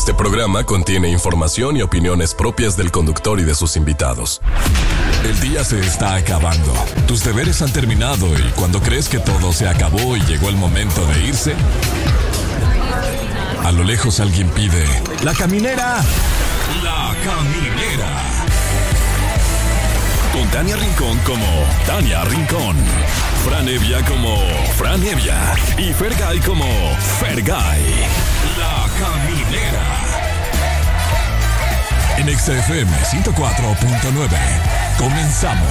Este programa contiene información y opiniones propias del conductor y de sus invitados. El día se está acabando. Tus deberes han terminado y cuando crees que todo se acabó y llegó el momento de irse, a lo lejos alguien pide: ¡La caminera! ¡La caminera! Con Tania Rincón como Tania Rincón, Fran Evia como Fran Evia y Fergay como Fergay. La caminera. En XFM 104.9. Comenzamos.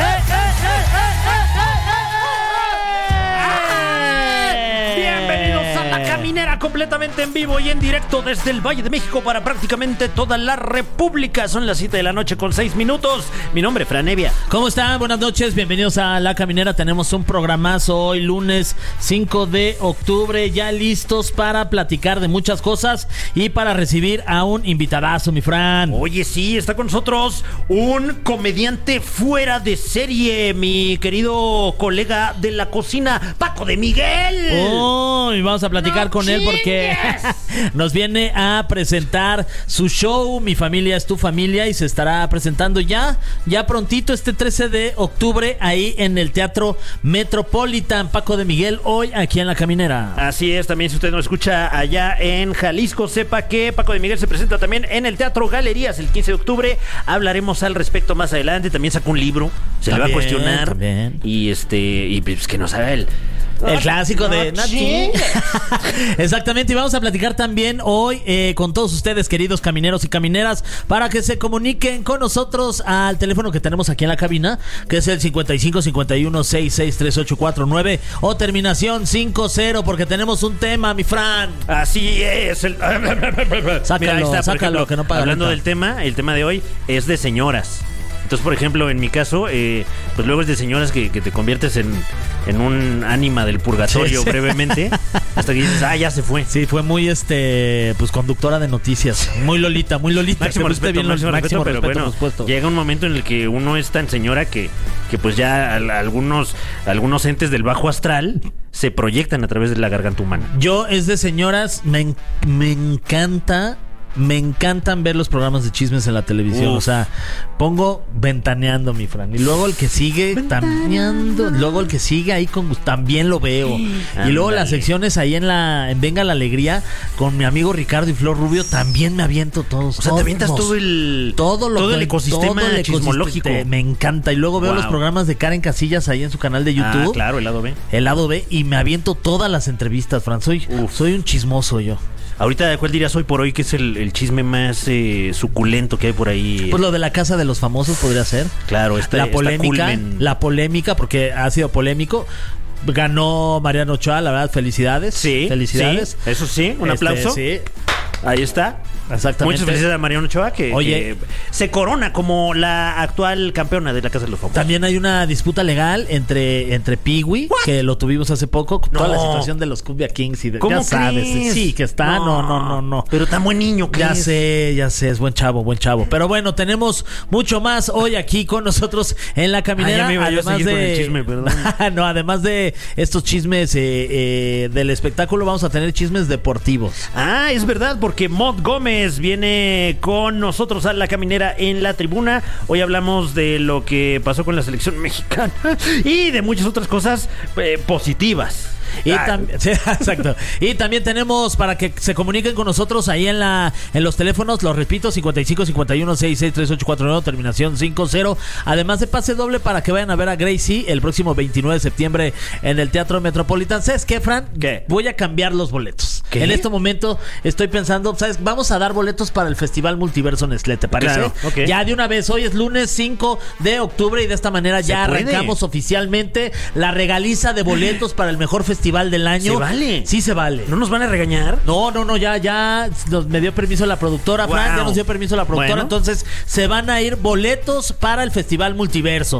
Bienvenidos a La Caminera, completamente en vivo y en directo desde el Valle de México para prácticamente toda la República. Son las 7 de la noche con 6 minutos. Mi nombre es Fran Evia. ¿Cómo están? Buenas noches, bienvenidos a La Caminera. Tenemos un programazo hoy, lunes 5 de octubre, ya listos para platicar de muchas cosas y para recibir a un invitadazo, mi Fran. Oye, sí, está con nosotros un comediante fuera de serie, mi querido colega de la cocina, Paco de Miguel. Y vamos a platicar con él porque nos viene a presentar su show Mi Familia es Tu Familia, y se estará presentando ya prontito este 13 de octubre ahí en el Teatro Metropolitan. Paco de Miguel hoy aquí en La Caminera. Así es, también si usted nos escucha allá en Jalisco, sepa que Paco de Miguel se presenta también en el Teatro Galerías el 15 de octubre. Hablaremos al respecto más adelante. También sacó un libro, se le va a cuestionar. También. Y pues que nos haga el clásico de Exactamente, y vamos a platicar también hoy con todos ustedes, queridos camineros y camineras, para que se comuniquen con nosotros al teléfono que tenemos aquí en la cabina, que es el 55 51 66 3849 o terminación 50, porque tenemos un tema, mi Fran. Así es. Sácalo, Mira, ahí está, sácalo, ejemplo, que no paga hablando renta. del tema, el tema de hoy es de señoras. Entonces, por ejemplo, en mi caso, pues luego es de señoras que te conviertes en un ánima del purgatorio, sí. Brevemente, hasta que dices, ya se fue. Sí, fue muy, pues conductora de noticias. Muy Lolita. Máximo respeto, máximo pero respeto, bueno, llega un momento en el que uno es tan señora que pues ya algunos entes del bajo astral se proyectan a través de la garganta humana. Yo es de señoras, me encantan ver los programas de chismes en la televisión. Uf. O sea, pongo Ventaneando, mi Fran, y luego el que sigue Ventaneando, luego el que sigue ahí también lo veo. Y luego las secciones ahí en Venga la Alegría con mi amigo Ricardo y Flor Rubio, también me aviento todos. O sea, te avientas todo el ecosistema chismológico. Me encanta. Y luego veo los programas de Karen Casillas ahí en su canal de YouTube. Claro, el lado B. El lado B, y me aviento todas las entrevistas, Fran. Soy un chismoso yo. Ahorita, ¿cuál dirías hoy por hoy que es el chisme más suculento que hay por ahí? Pues lo de la Casa de los Famosos podría ser. Claro, la polémica, porque ha sido polémico. Ganó Mariano Ochoa, la verdad, felicidades. Sí, felicidades. Sí, eso sí, un aplauso. Sí. Ahí está. Exactamente. Muchas felicidades a Mariano Ochoa, que se corona como la actual campeona de la Casa de los Famosos. También hay una disputa legal entre Pee-wee, que lo tuvimos hace poco, con toda la situación de los Cumbia Kings y ¿Cómo ya sabes, crees? sí, que está, no. Pero tan buen niño que ya sé, es buen chavo. Pero bueno, tenemos mucho más hoy aquí con nosotros en La Caminera. Además de estos chismes del espectáculo, vamos a tener chismes deportivos. Es verdad, porque Mot Gómez viene con nosotros a La Caminera en la tribuna. Hoy hablamos de lo que pasó con la selección mexicana y de muchas otras cosas positivas. Exacto. Y también tenemos para que se comuniquen con nosotros ahí en los teléfonos, los repito, 55 51 66 3849, terminación 50. Además de pase doble para que vayan a ver a Gracie el próximo 29 de septiembre en el Teatro Metropolitan. ¿Sabes qué, Fran? ¿Qué? Voy a cambiar los boletos. ¿Qué? En este momento estoy pensando, ¿sabes? Vamos a dar boletos para el Festival Multiverso Nestlé, ¿te parece? Claro, okay. Ya de una vez, hoy es lunes 5 de octubre y de esta manera ya arrancamos oficialmente la regaliza de boletos para el mejor festival del año. ¿Se vale? Sí, se vale. ¿No nos van a regañar? No, ya me dio permiso la productora, Fran, ya nos dio permiso la productora, entonces se van a ir boletos para el Festival Multiverso.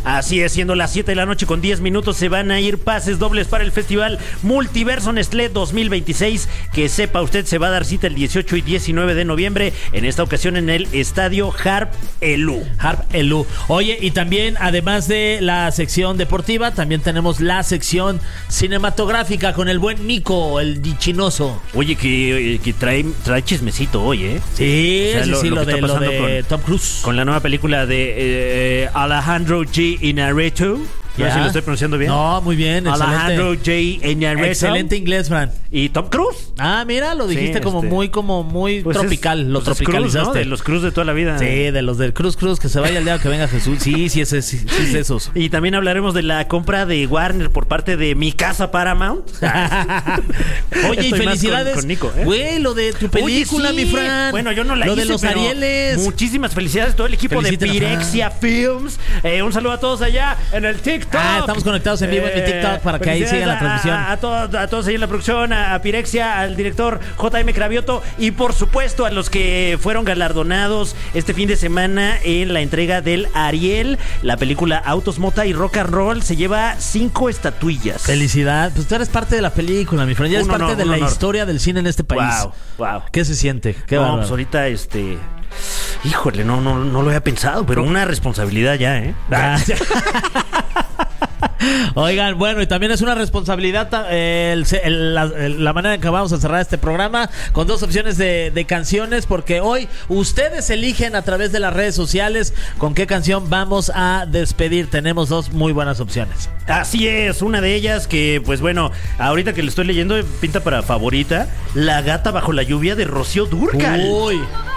Así es, siendo las 7 de la noche con 10 minutos, se van a ir pases dobles para el Festival Multiverso Nestlé 2026, que sepa usted se va a dar cita el 18 y 19 de noviembre, en esta ocasión en el Estadio Harp Elú. Oye, y también, además de la sección deportiva, también tenemos la sección cinematográfica con el buen Nico, el dichinoso. Oye, que trae chismecito hoy, ¿eh? Sí, O sea, lo de Tom Cruise. Con la nueva película de Alejandro G. Inarritu. A ver si lo estoy pronunciando bien. No, muy bien, Alejandro J. Inarritu. Excelente inglés, Fran. ¿Y Tom Cruise? Ah, mira, lo dijiste Sí, como muy pues tropical. Lo pues tropicalizaste. Cruz, ¿no? De los Cruz de toda la vida. Sí, de los del Cruz, que se vaya el día que venga Jesús. Sí, es esos. Y también hablaremos de la compra de Warner por parte de Mi Casa Paramount. Oye, y Estoy más felicidades. con Nico, ¿eh? Güey, lo de tu película, Oye, sí. mi Fran. Bueno, yo no la lo hice, de los pero Arieles. Muchísimas felicidades a todo el equipo Felicítela, de Pirexia Films. Un saludo a todos allá en el TikTok. Estamos conectados en vivo en mi TikTok para que ahí sigan la transmisión. A todos ahí en la producción, a Pirexia, al director JM Cravioto y por supuesto a los que fueron galardonados este fin de semana en la entrega del Ariel. La película Autos, Mota y Rock and Roll se lleva 5 estatuillas. Felicidad. Pues tú eres parte de la película, mi Fran. Ya eres parte de la historia del cine en este país. Wow. ¿Qué se siente? Qué no, bárbaro. pues ahorita híjole, no lo había pensado, pero una responsabilidad ya, ¿eh? Oigan, bueno, y también es una responsabilidad la manera en que vamos a cerrar este programa con 2 opciones de canciones, porque hoy ustedes eligen a través de las redes sociales con qué canción vamos a despedir. Tenemos 2 muy buenas opciones. Así es, una de ellas que, pues bueno, ahorita que le estoy leyendo pinta para favorita, La Gata Bajo la Lluvia de Rocío Dúrcal. Uy.